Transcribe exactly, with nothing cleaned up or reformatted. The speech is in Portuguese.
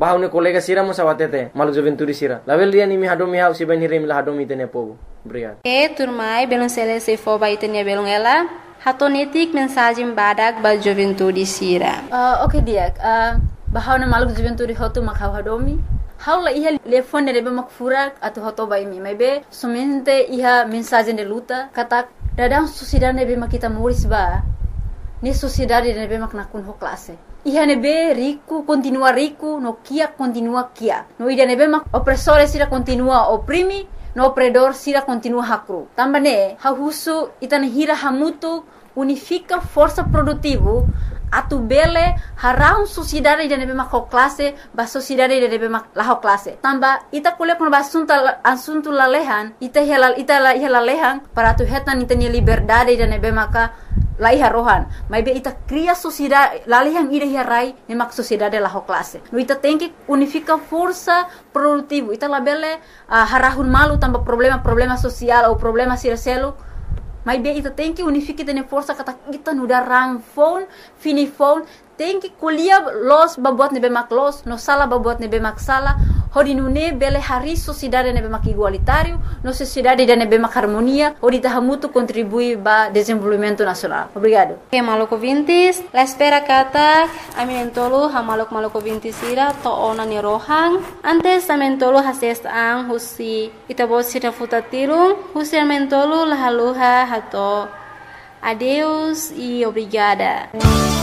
Bahau ne colega sira mo sawatete, malu juventude sira. Lavel dia ni mi hadom mi hau si bani rem la hadom itene povo. Obrigado. E turmai belum selesai fo ba itene belum ela. Hatonetik mensagem badak ba juventude sira. Uh, Oke okay, dia. Uh, bahau na malu juventude hotu mak hau hadomi. Hau la iha telefone de be mak furak atau hoto ba imi. Mai be somente iha mensagem de luta kata dadang sociedade ne be mak kita muris ba. Ni sociedade ne be mak nakun ho classe. Iha nebe rico continua rico, no kia continua kia. No ida nebe mak opressore sira continua oprimi, no opredor sira continua hakru. Tambane, hahusu itane hira hamutu unifica força produtivo atu bele harau sociedade ida nebe mak ho classe, ba sociedade ida nebe mak la ho classe. Tamba ita kuliah kono basunta asuntu lalehan, ita hela ita la hela lehan para tu hetan itane liberdade ida nebe maka lai harohan, mas be ita cria sociedade, lali yang ida hiarai, nemak sociedade la ho classe. No ita tem que unificar força produtivo, ita labele uh, harahun malu tambah problema problema sosial ou problema siraselo, mas be ita tem que unificar tene força kata kita no dar ramfon, finifon, tem que kuliah los babuat nebe mak los, no sala babuat nebe mak sala, hodi nune bele hari sociedade nebe mak igualitário, no sociedade da nebe mak harmonia, hodi tahamutu contribui ba desenvolvimento nacional. Obrigado. Que maluco vintis, la espera kata, aminentolo ha maluk maluco vintis ira to ona ni rohang, antes amentolo hases ang husi itabot sira futatirung, husi amentolo la haluha hato. Adeus e obrigada.